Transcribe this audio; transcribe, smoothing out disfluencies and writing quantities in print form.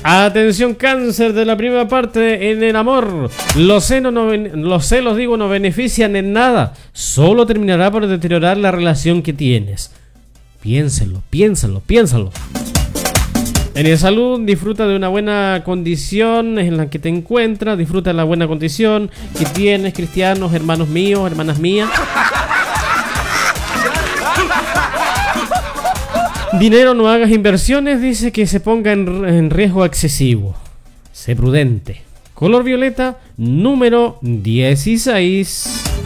Atención, cáncer de la primera parte. En el amor, los celos no benefician en nada, solo terminará por deteriorar la relación que tienes. Piénsalo. En el salud, disfruta de una buena condición en la que te encuentras, disfruta de la buena condición que tienes, cristianos, hermanos míos, hermanas mías. Dinero, no hagas inversiones, dice que se ponga en riesgo excesivo. Sé prudente. Color violeta, número 16.